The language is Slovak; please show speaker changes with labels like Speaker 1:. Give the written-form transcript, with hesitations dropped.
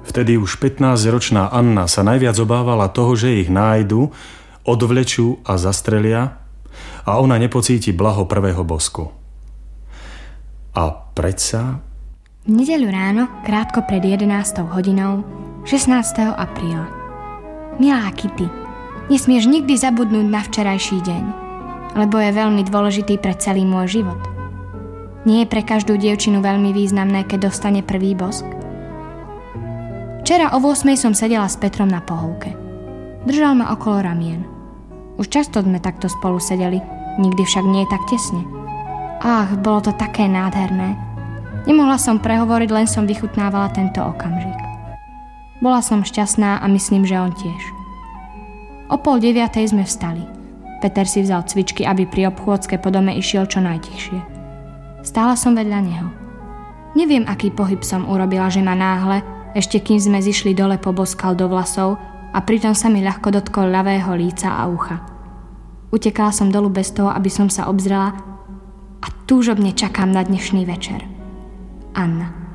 Speaker 1: Vtedy už 15-ročná Anna sa najviac obávala toho, že ich nájdu, odvlečú a zastrelia a ona nepocíti blaho prvého bosku. A predsa...
Speaker 2: V nedeľu ráno, krátko pred 11. hodinou, 16. apríla. Milá Kitty, nesmieš nikdy zabudnúť na včerajší deň, lebo je veľmi dôležitý pre celý môj život. Nie je pre každú dievčinu veľmi významné, keď dostane prvý bosk? Včera o 8 som sedela s Petrom na pohovke. Držal ma okolo ramien. Už často sme takto spolu sedeli, nikdy však nie tak tesne. Ach, bolo to také nádherné. Nemohla som prehovoriť, len som vychutnávala tento okamžik. Bola som šťastná a myslím, že on tiež. O 8:30 sme vstali. Peter si vzal cvičky, aby pri obchôdzke po dome išiel čo najtichšie. Stála som vedľa neho. Neviem, aký pohyb som urobila, že ma náhle, ešte kým sme zišli dole, poboskal do vlasov a pritom sa mi ľahko dotkol ľavého líca a ucha. Utekala som dolu bez toho, aby som sa obzrela a túžobne čakám na dnešný večer. Anna.